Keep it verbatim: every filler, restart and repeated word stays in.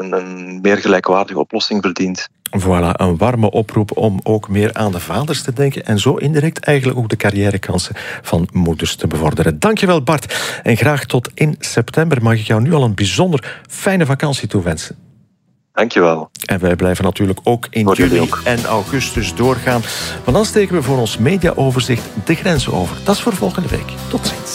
een, een meer gelijkwaardige oplossing verdient. Voilà, een warme oproep om ook meer aan de vaders te denken en zo indirect eigenlijk ook de carrièrekansen van moeders te bevorderen. Dankjewel Bart. En graag tot in september. Mag ik jou nu al een bijzonder fijne vakantie toewensen. Dankjewel. En wij blijven natuurlijk ook in Voor jullie juli ook. en augustus doorgaan. Want dan steken we voor ons mediaoverzicht de grenzen over. Dat is voor volgende week. Tot ziens.